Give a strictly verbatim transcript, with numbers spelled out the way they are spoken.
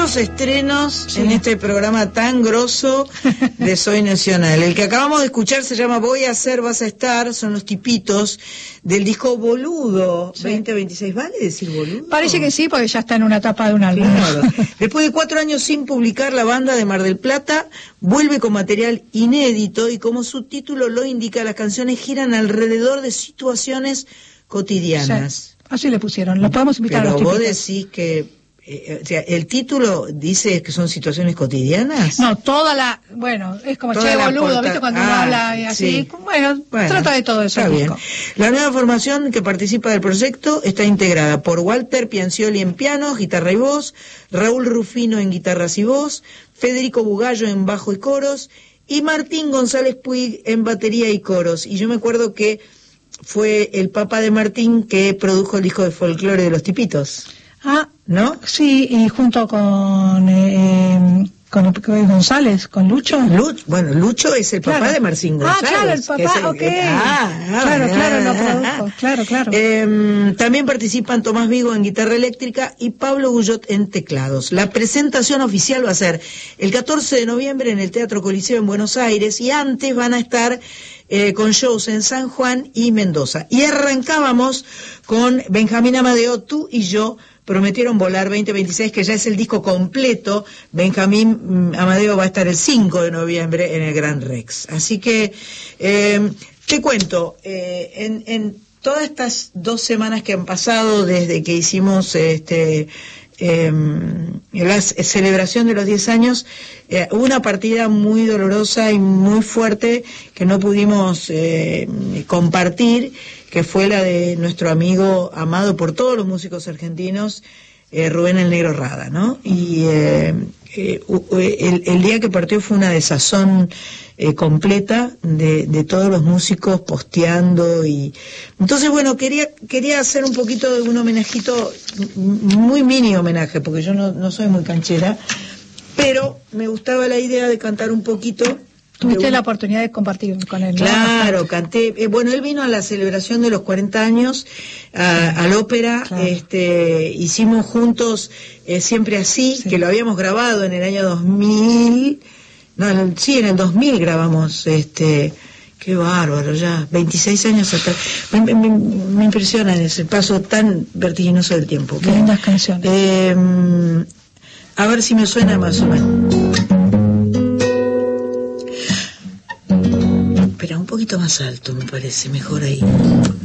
muchos estrenos sí. en este programa tan grosso de Soy Nacional. El que acabamos de escuchar se llama Voy a ser, vas a estar, son los tipitos del disco Boludo, sí. veinte veintiséis, ¿vale decir boludo? Parece que sí, porque ya está en una etapa de un álbum. Claro. Después de cuatro años sin publicar, la banda de Mar del Plata vuelve con material inédito y como su título lo indica, las canciones giran alrededor de situaciones cotidianas. Sí. Así le pusieron, lo podemos invitar Pero a los tipitos. vos decís que... Eh, o sea, ¿el título dice que son situaciones cotidianas? No, toda la... Bueno, es como Toda che, boludo, porta... ¿viste? Cuando ah, uno habla y así. Sí. Bueno, bueno, trata de todo eso. Está bien. La nueva formación que participa del proyecto está integrada por Walter Piancioli en piano, guitarra y voz, Raúl Rufino en guitarras y voz, Federico Bugallo en bajo y coros, y Martín González Puig en batería y coros. Y yo me acuerdo que fue el papá de Martín que produjo el disco de folclore de los Tipitos. Ah, ¿no? Sí, y junto con, eh, con González, con Lucho. Lucho. Bueno, Lucho es el papá claro. de Martín González. Ah, claro, el papá, el, ok. El, ah, claro, ah, claro, lo ah, produjo, ah, claro, claro. Eh, también participan Tomás Vigo en guitarra eléctrica y Pablo Guyot en teclados. La presentación oficial va a ser el catorce de noviembre en el Teatro Coliseo en Buenos Aires y antes van a estar eh, con shows en San Juan y Mendoza. Y arrancábamos con Benjamín Amadeo, Tú y Yo, Prometieron Volar veinte veintiséis, que ya es el disco completo. Benjamín Amadeo va a estar el cinco de noviembre en el Gran Rex. Así que, eh, te cuento, eh, en, en todas estas dos semanas que han pasado desde que hicimos este eh, la celebración de los diez años, eh, hubo una partida muy dolorosa y muy fuerte que no pudimos eh, compartir, que fue la de nuestro amigo amado por todos los músicos argentinos, eh, Rubén el Negro Rada, ¿no? Y eh, eh, el, el día que partió fue una desazón eh, completa de, de todos los músicos posteando y... Entonces, bueno, quería quería hacer un poquito de un homenajito, muy mini homenaje, porque yo no, no soy muy canchera, pero me gustaba la idea de cantar un poquito. Tuviste la oportunidad de compartir con él. Claro, ¿no? Canté. Eh, bueno, él vino a la celebración de los cuarenta años, a, al ópera. Claro. Este, hicimos juntos eh, Siempre Así, sí. Que lo habíamos grabado en el año dos mil. No, en el, sí, en el dos mil grabamos. Este, qué bárbaro, ya, veintiséis años atrás. Me, me, me impresiona ese paso tan vertiginoso del tiempo. Qué lindas canciones. Eh, a ver si me suena más o menos. Espera, un poquito más alto, me parece, mejor ahí.